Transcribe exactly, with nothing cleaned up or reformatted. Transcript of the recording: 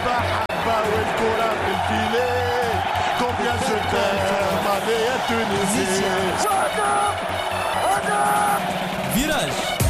حبة حبة والكرة في الفيليه كومبيان جو تيم ماني يا تونسي فيراج